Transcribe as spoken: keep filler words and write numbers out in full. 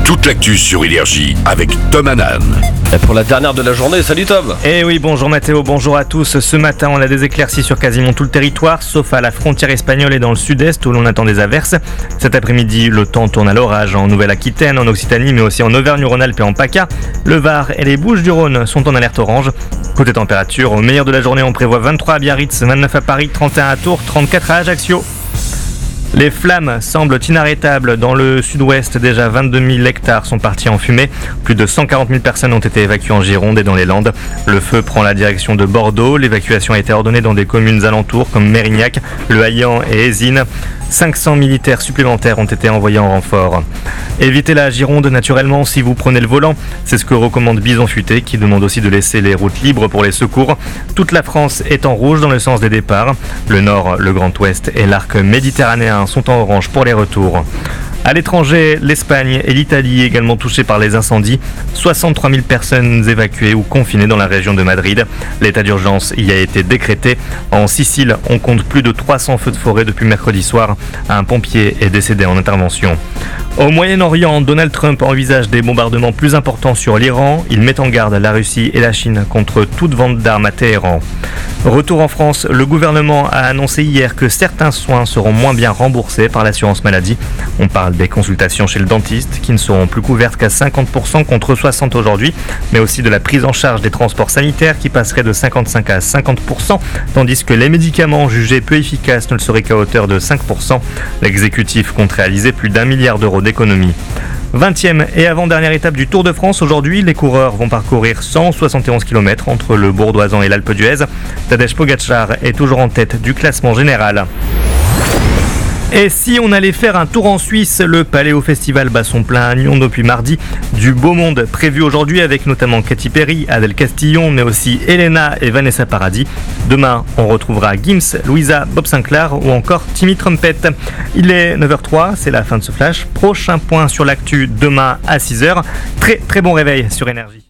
Toute l'actu sur Énergie avec Tom Hanan. Et pour la dernière de la journée, salut Tom. Eh oui, bonjour Mathéo, bonjour à tous. Ce matin, on a des éclaircies sur quasiment tout le territoire, sauf à la frontière espagnole et dans le sud-est où l'on attend des averses. Cet après-midi, le temps tourne à l'orage en Nouvelle-Aquitaine, en Occitanie, mais aussi en Auvergne-Rhône-Alpes et en PACA. Le Var et les Bouches-du-Rhône sont en alerte orange. Côté température, au meilleur de la journée, on prévoit vingt-trois à Biarritz, vingt-neuf à Paris, trente et un à Tours, trente-quatre à Ajaccio. Les flammes semblent inarrêtables. Dans le sud-ouest, déjà vingt-deux mille hectares sont partis en fumée. Plus de cent quarante mille personnes ont été évacuées en Gironde et dans les Landes. Le feu prend la direction de Bordeaux. L'évacuation a été ordonnée dans des communes alentours comme Mérignac, Le Haillan et Ézines. cinq cents militaires supplémentaires ont été envoyés en renfort. Évitez la Gironde naturellement si vous prenez le volant. C'est ce que recommande Bison Futé qui demande aussi de laisser les routes libres pour les secours. Toute la France est en rouge dans le sens des départs. Le nord, le Grand Ouest et l'arc méditerranéen sont en orange pour les retours. À l'étranger, l'Espagne et l'Italie également touchées par les incendies. soixante-trois mille personnes évacuées ou confinées dans la région de Madrid. L'état d'urgence y a été décrété. En Sicile, on compte plus de trois cents feux de forêt depuis mercredi soir. Un pompier est décédé en intervention. Au Moyen-Orient, Donald Trump envisage des bombardements plus importants sur l'Iran. Il met en garde la Russie et la Chine contre toute vente d'armes à Téhéran. Retour en France, le gouvernement a annoncé hier que certains soins seront moins bien remboursés par l'assurance maladie. On parle des consultations chez le dentiste qui ne seront plus couvertes qu'à cinquante pour cent contre soixante pour cent aujourd'hui, mais aussi de la prise en charge des transports sanitaires qui passerait de cinquante-cinq à cinquante pour cent, tandis que les médicaments jugés peu efficaces ne le seraient qu'à hauteur de cinq pour cent. L'exécutif compte réaliser plus d'un milliard d'euros d'économies. vingtième et avant-dernière étape du Tour de France. Aujourd'hui, les coureurs vont parcourir cent soixante et onze kilomètres entre le Bourdoisan et l'Alpe d'Huez. Tadej Pogačar est toujours en tête du classement général. Et si on allait faire un tour en Suisse, le Paléo Festival bat son plein à Nyon depuis mardi. Du beau monde prévu aujourd'hui avec notamment Katy Perry, Adèle Castillon, mais aussi Elena et Vanessa Paradis. Demain, on retrouvera Gims, Louisa, Bob Sinclair ou encore Timmy Trumpet. Il est neuf heures zéro trois, c'est la fin de ce flash. Prochain point sur l'actu demain à six heures. Très très bon réveil sur Énergie.